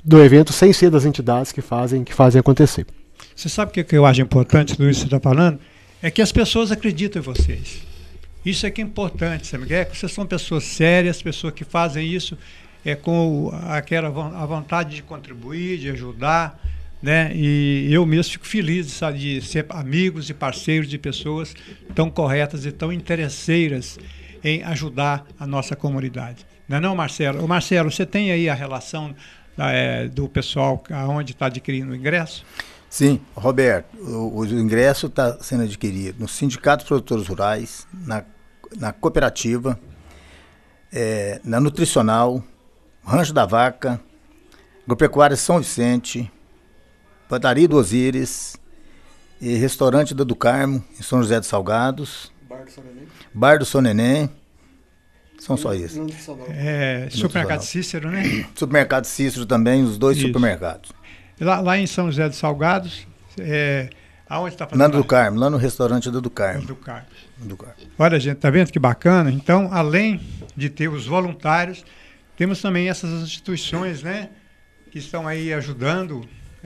do evento sem ser das entidades que fazem acontecer. Você sabe o que eu acho importante do que você está falando? É que as pessoas acreditam em vocês. Isso é que é importante, sabe? Que vocês são pessoas sérias, pessoas que fazem isso com a vontade de contribuir, de ajudar, né? E eu mesmo fico feliz, sabe, de ser amigos e parceiros de pessoas tão corretas e tão interesseiras em ajudar a nossa comunidade. Não é não, Marcelo? Ô, Marcelo, você tem aí a relação do pessoal aonde está adquirindo o ingresso? Sim, Roberto, o ingresso está sendo adquirido no Sindicato dos Produtores Rurais, na cooperativa, na nutricional, Rancho da Vaca, Agropecuária São Vicente, Padaria do Osíris, e Restaurante do Carmo, em São José dos Salgados, Bar do São Neném, são só esses. Supermercado Cícero, né? Supermercado Cícero também, os dois supermercados. Lá em São José dos Salgados, aonde está fazendo? Nando do Carmo, lá no restaurante do Carmo. Do Carmo. Olha, gente, tá vendo que bacana? Então, além de ter os voluntários, temos também essas instituições, né, que estão aí ajudando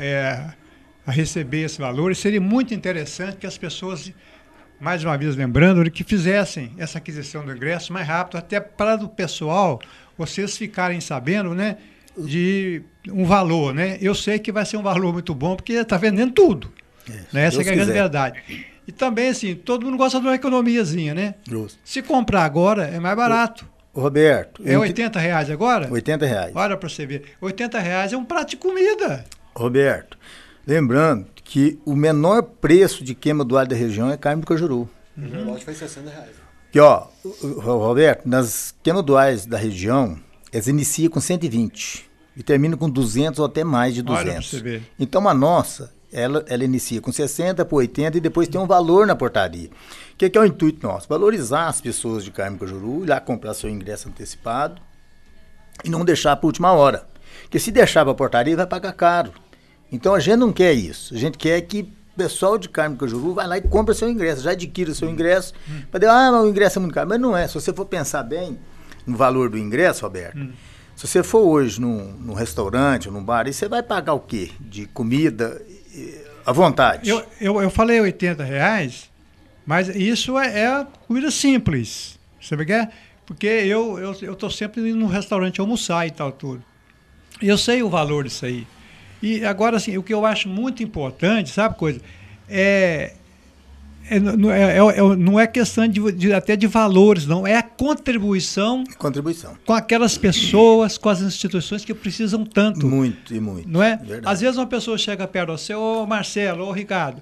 a receber esse valor. E seria muito interessante que as pessoas, mais uma vez lembrando, que fizessem essa aquisição do ingresso mais rápido, até para o pessoal, vocês ficarem sabendo, né, de um valor, né? Eu sei que vai ser um valor muito bom, porque está vendendo tudo. Né? Essa é a grande verdade. E também, assim, todo mundo gosta de uma economiazinha, né? Justo. Se comprar agora, é mais barato. Roberto... É R$80 agora? R$80. Olha para você ver. R$80 é um prato de comida. Roberto, lembrando que o menor preço de queima do alho da região é carne do cajuru. O lote foi R$60. Que, ó, Roberto, nas queimas do alho da região, elas iniciam com 120 e terminam com 200 ou até mais de 200. Olha pra você ver. Então a nossa, ela inicia com 60 por 80 e depois tem um valor na portaria. O que é o intuito nosso? Valorizar as pessoas de Carmo Cajuru, ir lá comprar seu ingresso antecipado e não deixar para a última hora. Porque se deixar para a portaria, vai pagar caro. Então a gente não quer isso. A gente quer que o pessoal de Carmo Cajuru vai lá e compra seu ingresso, já adquira seu ingresso. Para dizer, mas o ingresso é muito caro. Mas não é. Se você for pensar bem no valor do ingresso, Roberto, se você for hoje num restaurante ou num bar, aí você vai pagar o quê? De comida à vontade. Eu falei R$80, mas isso é comida simples. Sabe o que é? Porque eu estou sempre indo num restaurante almoçar e tal, tudo. Eu sei o valor disso aí. E agora, assim, o que eu acho muito importante, sabe coisa? Não é questão até de valores, não. É a contribuição com aquelas pessoas, com as instituições que precisam tanto. Muito e muito. Não é? Verdade. Às vezes uma pessoa chega perto de você, ô Marcelo, ô Ricardo,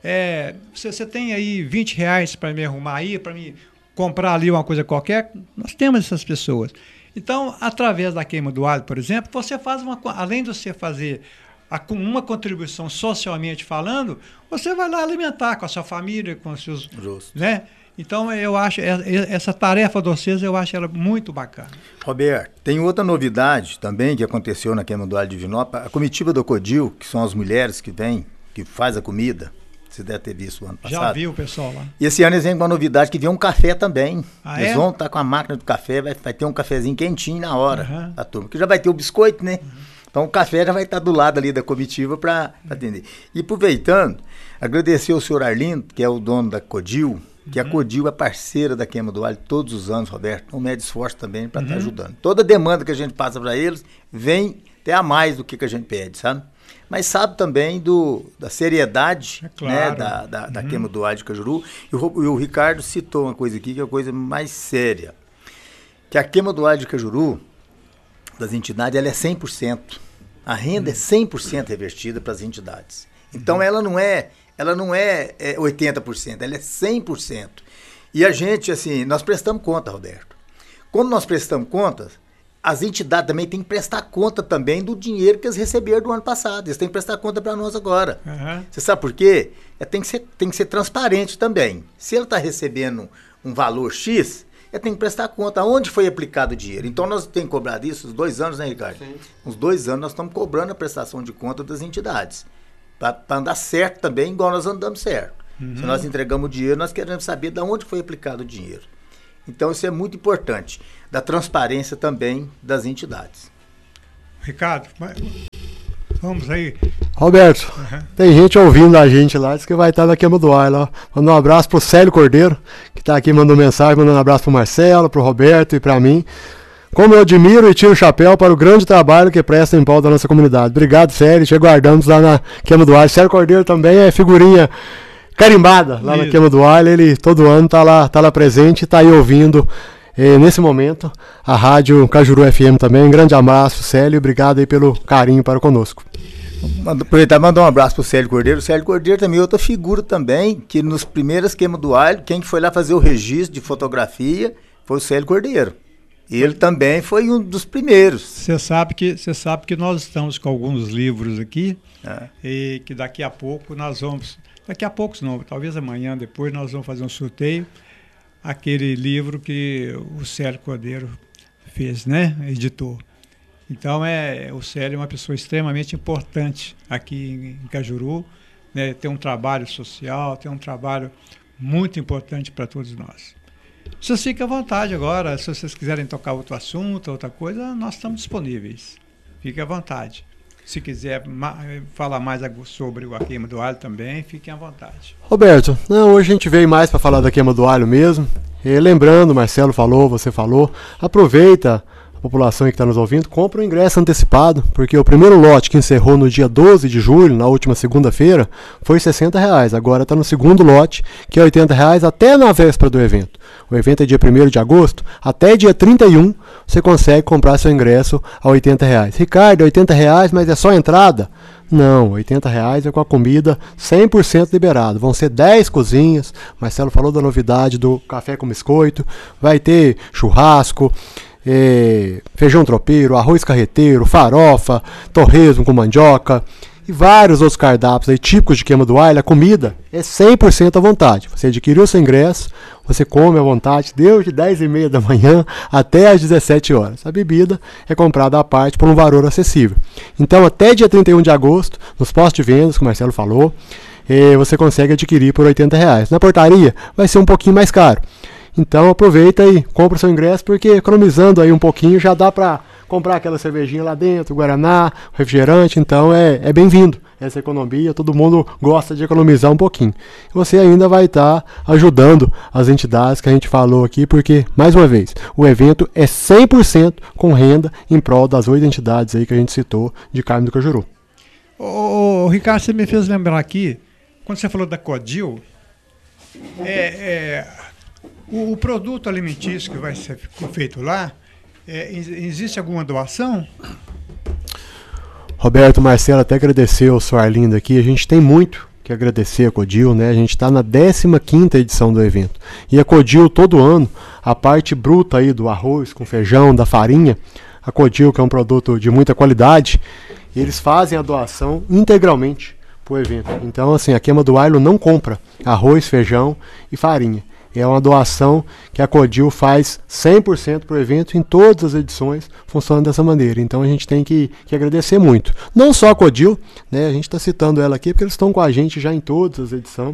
você tem aí R$20 para me arrumar aí, para me comprar ali uma coisa qualquer? Nós temos essas pessoas. Então, através da queima do alho, por exemplo, você faz além de você fazer uma contribuição socialmente falando, você vai lá alimentar com a sua família, com os seus... Justo. Né? Então, eu acho, essa tarefa de vocês, eu acho ela muito bacana. Roberto, tem outra novidade também que aconteceu na queima do alho de Divinópolis. A comitiva do Codil, que são as mulheres que vêm, que faz a comida, você deve ter visto o ano passado. Já viu o pessoal lá. E esse ano eles vêm com uma novidade que vem um café também. Eles é? vão estar com a máquina do café, vai ter um cafezinho quentinho na hora, a turma. Que já vai ter o biscoito, né? Então o café já vai estar do lado ali da comitiva para atender. E aproveitando, agradecer ao senhor Arlindo, que é o dono da Codil, que a Codil é parceira da queima do alho todos os anos, Roberto. Não mede esforço também para estar ajudando. Toda demanda que a gente passa para eles vem até a mais do que a gente pede, sabe? Mas sabe também da seriedade, claro, né, da queima do alho de Cajuru. E o Ricardo citou uma coisa aqui que é a coisa mais séria. Que a queima do alho de Cajuru, das entidades, ela é 100%. A renda é 100% revertida para as entidades. Então ela não é 80%, ela é 100%. E a gente, assim, nós prestamos conta, Roberto. Quando nós prestamos conta, as entidades também têm que prestar conta também do dinheiro que eles receberam do ano passado. Eles têm que prestar conta para nós agora. Você sabe por quê? Tem que ser transparente também. Se ele está recebendo um valor X, ele tem que prestar conta onde foi aplicado o dinheiro. Então nós temos cobrado isso uns 2 anos, né, Ricardo? Sim. Uns 2 anos nós estamos cobrando a prestação de conta das entidades. Para andar certo também, igual nós andamos certo. Se nós entregamos o dinheiro, nós queremos saber de onde foi aplicado o dinheiro. Então isso é muito importante, da transparência também das entidades. Ricardo, Vamos aí. Roberto, tem gente ouvindo a gente lá, diz que vai estar na queima do ar lá. Mandar um abraço pro Célio Cordeiro, que está aqui mandando mensagem, mandando um abraço pro Marcelo, pro Roberto e para mim. Como eu admiro e tiro o chapéu para o grande trabalho que presta em prol da nossa comunidade. Obrigado, Célio, te aguardamos lá na queima do ar. Célio Cordeiro também é figurinha carimbada lá na queima do ar, ele todo ano tá lá presente e tá aí ouvindo nesse momento a Rádio Cajuru FM também. Um grande abraço, Célio, obrigado aí pelo carinho para conosco. Aproveitar e mandar um abraço pro Célio Cordeiro. O Célio Cordeiro também é outra figura também, que nos primeiros queimas do alho, quem foi lá fazer o registro de fotografia foi o Célio Cordeiro. Ele também foi um dos primeiros. Você sabe que nós estamos com alguns livros aqui e que daqui a pouco nós vamos, daqui a pouco não, talvez amanhã, depois nós vamos fazer um sorteio, aquele livro que o Célio Cordeiro fez, né, editou. Então o Célio é uma pessoa extremamente importante aqui em Cajuru, né, tem um trabalho social, tem um trabalho muito importante para todos nós. Vocês fiquem à vontade agora, se vocês quiserem tocar outro assunto, outra coisa, nós estamos disponíveis. Fiquem à vontade. Se quiser falar mais sobre a queima do alho também, fiquem à vontade. Roberto, hoje a gente veio mais para falar da queima do alho mesmo. E lembrando, Marcelo falou, você falou, aproveita a população que está nos ouvindo, compra o ingresso antecipado, porque o primeiro lote que encerrou no dia 12 de julho, na última segunda-feira, foi R$60. Agora está no segundo lote, que é R$80 até na véspera do evento. O evento é dia 1º de agosto, até dia 31 você consegue comprar seu ingresso a R$80. Ricardo, R$80, mas é só entrada? Não, R$80 é com a comida 100% liberado. Vão ser 10 cozinhas, Marcelo falou da novidade do café com biscoito, vai ter churrasco, feijão tropeiro, arroz carreteiro, farofa, torresmo com mandioca e vários outros cardápios aí, típicos de queima do alho. A comida é 100% à vontade. Você adquiriu seu ingresso, você come à vontade, desde 10h30 da manhã até às 17 horas. A bebida é comprada à parte por um valor acessível. Então, até dia 31 de agosto, nos postos de vendas, como o Marcelo falou, você consegue adquirir por R$80. Na portaria, vai ser um pouquinho mais caro. Então aproveita e compra o seu ingresso, porque economizando aí um pouquinho já dá para comprar aquela cervejinha lá dentro, guaraná, refrigerante. Então é bem-vindo essa economia, todo mundo gosta de economizar um pouquinho. Você ainda vai estar ajudando as entidades que a gente falou aqui, porque, mais uma vez, o evento é 100% com renda em prol das 8 entidades aí que a gente citou de Carmo do Cajuru. Ricardo, você me fez lembrar aqui, quando você falou da Codil, o produto alimentício que vai ser feito lá, existe alguma doação? Roberto, Marcelo, até agradeceu o seu Arlindo aqui. A gente tem muito que agradecer a Codil, né? A gente está na 15ª edição do evento. E a Codil, todo ano, a parte bruta aí do arroz com feijão, da farinha, a Codil, que é um produto de muita qualidade, eles fazem a doação integralmente para o evento. Então, assim, a queima do alho não compra arroz, feijão e farinha. É uma doação que a Codil faz 100% para o evento, em todas as edições funciona dessa maneira. Então a gente tem que agradecer muito. Não só a Codil, né? A gente está citando ela aqui porque eles estão com a gente já em todas as edições.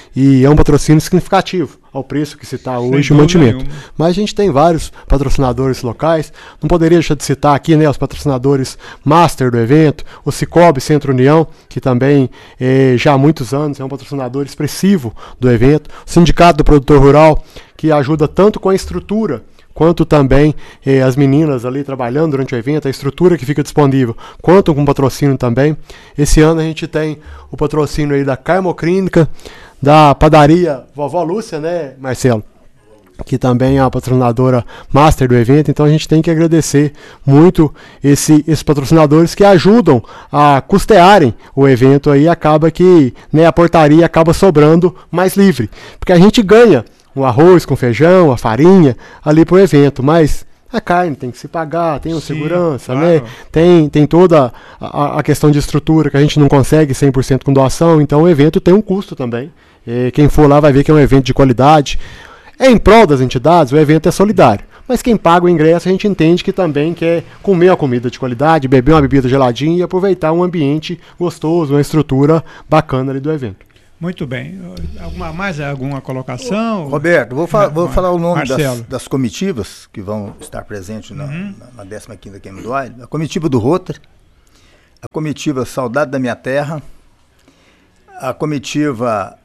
E é um patrocínio significativo ao preço que se está hoje o mantimento. Mas a gente tem vários patrocinadores locais. Não poderia deixar de citar aqui, né, os patrocinadores master do evento, o Cicobi Centro União, que também já há muitos anos é um patrocinador expressivo do evento. O Sindicato do Produtor Rural, que ajuda tanto com a estrutura, quanto também as meninas ali trabalhando durante o evento, a estrutura que fica disponível, quanto com patrocínio também. Esse ano a gente tem o patrocínio aí da Carmoclínica, da padaria Vovó Lúcia, né, Marcelo? Que também é a patrocinadora master do evento. Então a gente tem que agradecer muito esses patrocinadores que ajudam a custearem o evento. Aí acaba que, né, a portaria acaba sobrando mais livre, porque a gente ganha o arroz com feijão, a farinha ali para o evento, mas a carne tem que se pagar, tem segurança, claro, né? Tem toda a questão de estrutura que a gente não consegue 100% com doação. Então o evento tem um custo também. Quem for lá vai ver que é um evento de qualidade. É em prol das entidades, o evento é solidário. Mas quem paga o ingresso, a gente entende que também quer comer uma comida de qualidade, beber uma bebida geladinha e aproveitar um ambiente gostoso, uma estrutura bacana ali do evento. Muito bem. Mais alguma colocação? Roberto, vou falar o nome das comitivas que vão estar presentes na 15ª Queima do Alho. A comitiva do Rotary, a comitiva Saudade da Minha Terra, a comitiva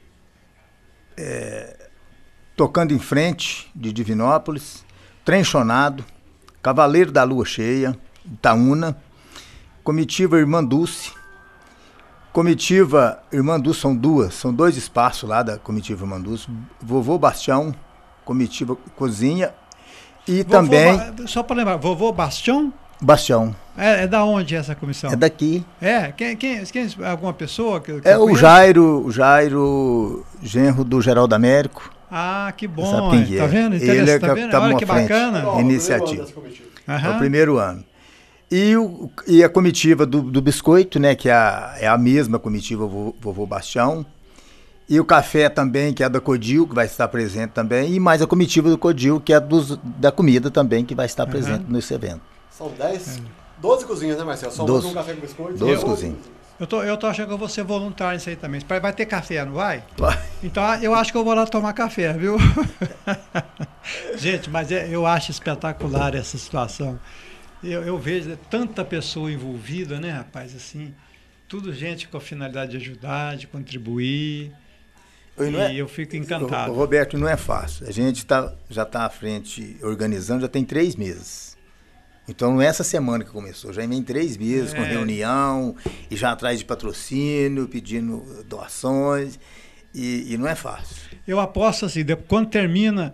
Tocando em Frente, de Divinópolis, Trenchonado, Cavaleiro da Lua Cheia, Itaúna, comitiva Irmã Dulce, comitiva Irmã Dulce, são dois espaços lá da comitiva Irmã Dulce, Vovô Bastião, comitiva Cozinha, e também... Só para lembrar, Vovô Bastião? Bastião. É da onde essa comissão? É daqui. Quem alguma pessoa? Que o Jairo, genro do Geraldo Américo. Ah, que bom. Sabe quem tá vendo? Ele tá vendo? Olha que bacana. Iniciativa. É o primeiro ano. E a comitiva do biscoito, né, que é a mesma comitiva Vovô Bastião. E o café também, que é da Codil, que vai estar presente também. E mais a comitiva do Codil, que é da comida também, que vai estar presente nesse evento. São 12 cozinhas, né, Marcelo? Só um café com biscoito. 12 cozinhas. Eu tô achando que eu vou ser voluntário nisso aí também. Vai ter café, não vai? Vai. Então eu acho que eu vou lá tomar café, viu? Gente, mas eu acho espetacular essa situação. Eu vejo tanta pessoa envolvida, né, rapaz? Assim, tudo gente com a finalidade de ajudar, de contribuir. E eu fico encantado. Roberto, não é fácil. A gente já está à frente organizando, já tem 3 meses. Então não é essa semana que começou, já vem 3 meses com reunião, e já atrás de patrocínio, pedindo doações, e não é fácil. Eu aposto assim, quando termina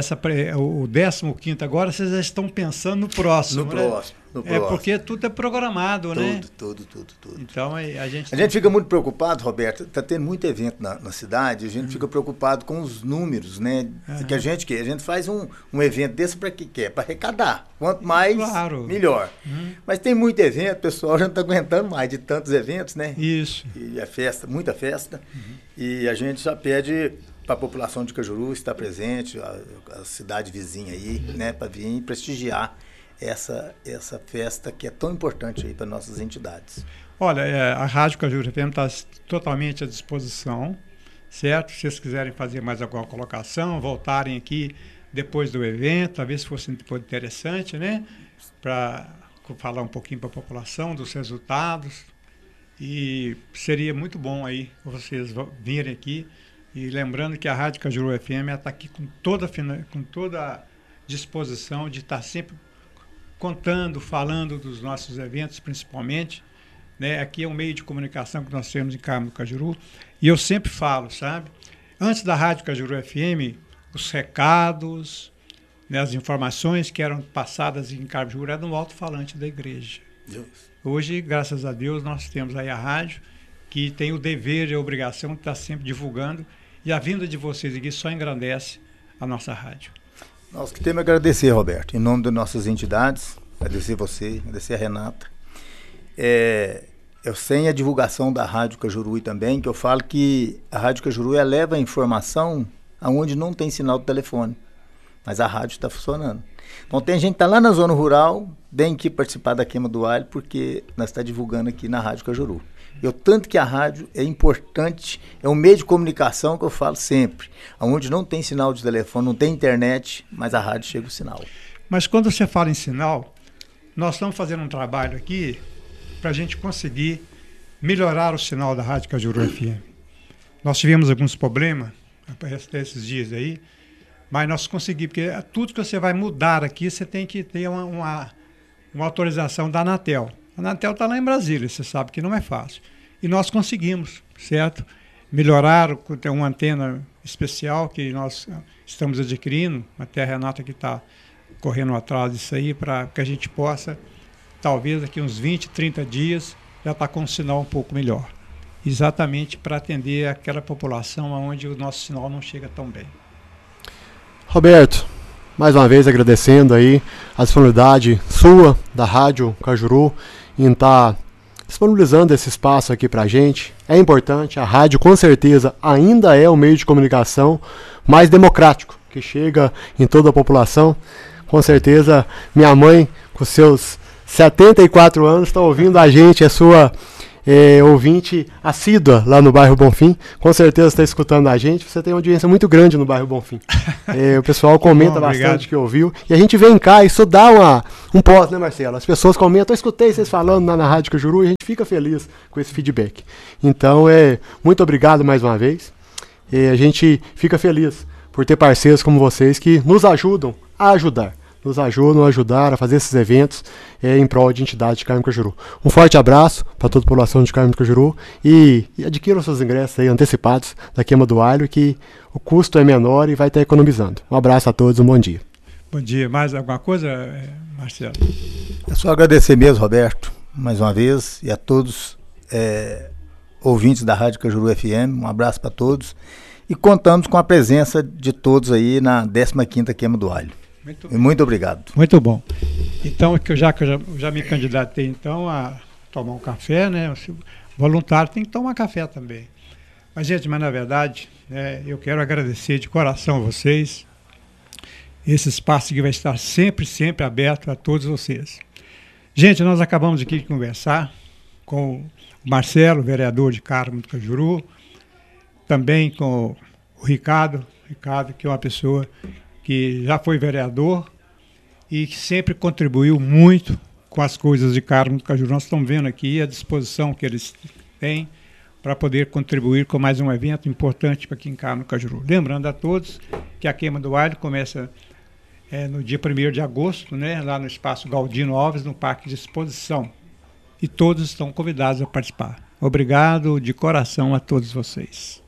o 15º agora, vocês já estão pensando no próximo. No próximo. Porque tudo é programado, né? Tudo. Então a gente fica muito preocupado, Roberto, está tendo muito evento na cidade, a gente fica preocupado com os números, né? Que a gente faz um evento desse para que é? Para arrecadar. Quanto mais, melhor. Mas tem muito evento, o pessoal já não está aguentando mais de tantos eventos, né? Isso. E muita festa. E a gente já pede para a população de Cajuru estar presente, a cidade vizinha aí, né? Para vir prestigiar essa festa que é tão importante aí para nossas entidades. Olha, a Rádio Cajuru FM está totalmente à disposição, certo? Se vocês quiserem fazer mais alguma colocação, voltarem aqui depois do evento, talvez fosse interessante, né? Para falar um pouquinho para a população dos resultados. E seria muito bom aí vocês virem aqui. E lembrando que a Rádio Cajuru FM está aqui com toda a disposição de estar sempre contando, falando dos nossos eventos, principalmente, né? Aqui é um meio de comunicação que nós temos em Carmo do Cajuru, e eu sempre falo, sabe? Antes da Rádio Cajuru FM, os recados, né, as informações que eram passadas em Carmo do Cajuru eram no alto-falante da igreja. Deus. Hoje, graças a Deus, nós temos aí a rádio, que tem o dever e a obrigação de estar sempre divulgando, e a vinda de vocês aqui só engrandece a nossa rádio. Nós que temos a agradecer, Roberto, em nome das nossas entidades, agradecer você, agradecer a Renata. Eu sem a divulgação da Rádio Cajuru também, que eu falo que a Rádio Cajuru leva a informação aonde não tem sinal do telefone, mas a rádio está funcionando. Então tem gente que está lá na zona rural, vem aqui participar da queima do alho, porque nós estamos divulgando aqui na Rádio Cajuru. Tanto que a rádio é importante, é um meio de comunicação que eu falo sempre, onde não tem sinal de telefone, não tem internet, mas a rádio chega o sinal. Mas quando você fala em sinal, nós estamos fazendo um trabalho aqui para a gente conseguir melhorar o sinal da Rádio Cajuru FM. Nós tivemos alguns problemas esses dias aí, mas nós conseguimos, porque tudo que você vai mudar aqui, você tem que ter uma autorização da Anatel. A Anatel está lá em Brasília, você sabe que não é fácil. E nós conseguimos, certo? Melhorar, tem uma antena especial que nós estamos adquirindo, até a Renata que está correndo atrás disso aí, para que a gente possa, talvez daqui uns 20, 30 dias, já estar com um sinal um pouco melhor. Exatamente para atender aquela população onde o nosso sinal não chega tão bem. Roberto, mais uma vez agradecendo aí a disponibilidade sua, da Rádio Cajuru, em estar disponibilizando esse espaço aqui pra gente. É importante, a rádio com certeza ainda é o meio de comunicação mais democrático, que chega em toda a população. Com certeza minha mãe, com seus 74 anos, está ouvindo a gente, é sua ouvinte assídua lá no bairro Bonfim, com certeza está escutando a gente, você tem uma audiência muito grande no bairro Bonfim. O pessoal comenta bastante que ouviu, e a gente vem cá, isso dá um pós, né, Marcelo? As pessoas comentam, eu escutei vocês falando na Rádio Cajuru, e a gente fica feliz com esse feedback. Então, muito obrigado mais uma vez, a gente fica feliz por ter parceiros como vocês que nos ajudam a ajudar. Nos ajudam a ajudar a fazer esses eventos em prol de entidade de Carmo do Cajuru. Um forte abraço para toda a população de Carmo do Cajuru e adquiram seus ingressos aí antecipados da Queima do Alho, que o custo é menor e vai estar economizando. Um abraço a todos, um bom dia. Bom dia. Mais alguma coisa, Marcelo? É só agradecer mesmo, Roberto, mais uma vez, e a todos ouvintes da Rádio Cajuru FM. Um abraço para todos. E contamos com a presença de todos aí na 15ª Queima do Alho. Muito obrigado. Muito bom. Então, que eu já me candidatei então a tomar um café, né? O voluntário tem que tomar café também. Mas, gente, na verdade, eu quero agradecer de coração a vocês. Esse espaço que vai estar sempre, sempre aberto a todos vocês. Gente, nós acabamos aqui de conversar com o Marcelo, vereador de Carmo do Cajuru, também com o Ricardo, que é uma pessoa que já foi vereador e que sempre contribuiu muito com as coisas de Carmo do Cajuru. Nós estamos vendo aqui a disposição que eles têm para poder contribuir com mais um evento importante para aqui em Carmo do Cajuru. Lembrando a todos que a Queima do Alho começa no dia 1º de agosto, né, lá no Espaço Galdino Alves, no Parque de Exposição. E todos estão convidados a participar. Obrigado de coração a todos vocês.